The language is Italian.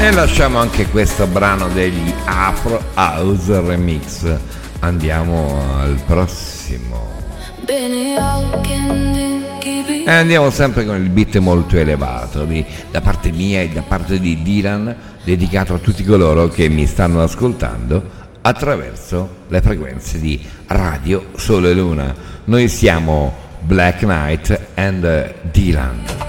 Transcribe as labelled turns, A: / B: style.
A: E lasciamo anche questo brano degli Afro House Remix. Andiamo al prossimo. E andiamo sempre con il beat molto elevato da parte mia e da parte di Dylan, dedicato a tutti coloro che mi stanno ascoltando attraverso le frequenze di Radio Sole Luna. Noi siamo Black Knight and Dylan.